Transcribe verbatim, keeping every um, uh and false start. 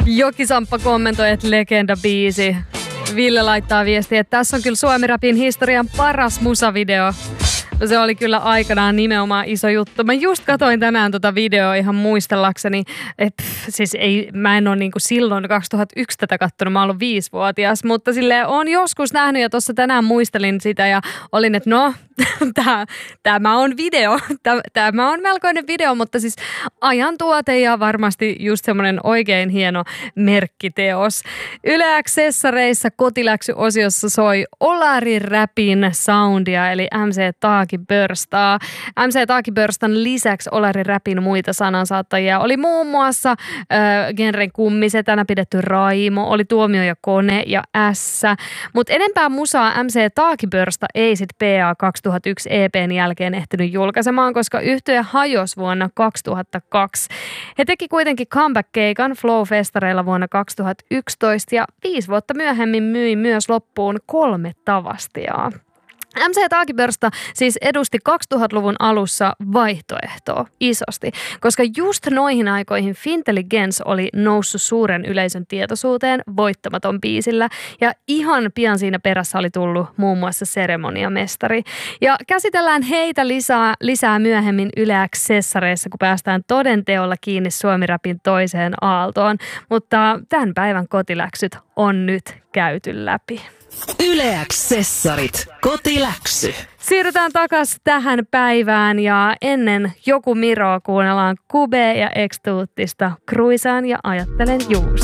Jokisamppa kommentoi, että legenda-biisi. Ville laittaa viestiä, että tässä on kyllä Suomi-rapin historian paras musavideo. No se oli kyllä aikanaan nimenomaan iso juttu. Mä just katoin tänään tota videoa ihan muistellakseni, että siis ei, mä en ole niinku silloin kaksituhattayksi tätä kattonut, mä oon ollut viisivuotias, mutta silleen oon joskus nähnyt ja tuossa tänään muistelin sitä ja olin, että no, tää, tämä on video, tämä, tämä on melkoinen video, mutta siis ajan tuote ja varmasti just semmoinen oikein hieno merkkiteos. Yle Accessareissa kotiläksy-osiossa soi Olari Rapin soundia, eli M C Taaki Börstaa. M C Taaki Börstan lisäksi Olari Rapin muita sanansaattajia oli muun muassa äh, genren kummisetänä pidetty Raimo, oli Tuomio ja Kone ja Ässä, mutta enempää musaa M C Taaki Börsta ei sit P A kaksituhattayksi E P:n jälkeen ehtinyt julkaisemaan, koska yhtye hajosi vuonna kaksituhattakaksi. He teki kuitenkin comeback-keikan Flow-festareilla vuonna kaksituhattayksitoista ja viisi vuotta myöhemmin myi myös loppuun kolme tavastiaa. M C Taaki Börsta siis edusti kaksituhattaluvun alussa vaihtoehtoa isosti, koska just noihin aikoihin Fintelligence oli noussut suuren yleisön tietoisuuteen voittamaton biisillä ja ihan pian siinä perässä oli tullut muun muassa Seremoniamestari. Ja käsitellään heitä lisää, lisää myöhemmin Yle Accessareissa, kun päästään todenteolla kiinni Suomi-rapin toiseen aaltoon, mutta tämän päivän kotiläksyt on nyt käyty läpi. Yle Accessarit. Kotiläksy. Siirrytään takaisin tähän päivään ja ennen Joku Miroa kuunnellaan Kube ja Extuuttista Kruisaan ja ajattelen juusta.